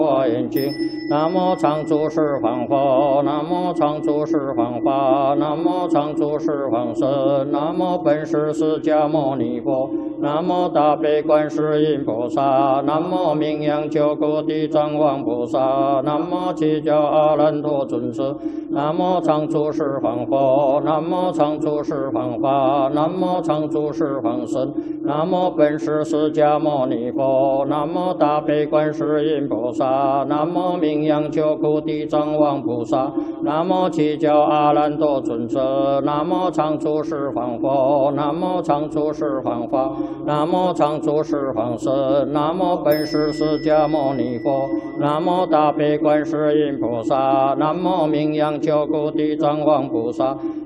华严经，南无常住十方佛，南无常住十方法，南无常住十方身，南无本师释迦牟尼佛，南无大悲观世音菩萨，南无名扬救苦地藏王菩萨，南无七教阿难多尊者，南无常住十方佛，南无常住十方法，南无常住十方身，南无本师释迦牟尼佛，南无大悲观世音菩萨。南无名扬救苦地藏王菩萨，南无七教阿难多尊者，南无常住十方佛，南无常住十方法，南无常住十方身，南无本师释迦牟尼佛，南无大悲观世音菩萨，南无名扬救苦地藏王菩萨，